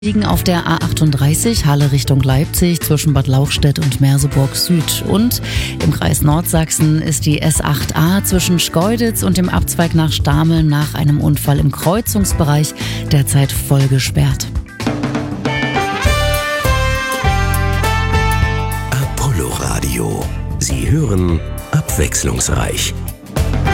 Liegen auf der A38 Halle Richtung Leipzig zwischen Bad Lauchstädt und Merseburg Süd. Und im Kreis Nordsachsen ist die S8a zwischen Schkeuditz und dem Abzweig nach Stameln nach einem Unfall im Kreuzungsbereich derzeit voll gesperrt. Apollo Radio. Sie hören abwechslungsreich.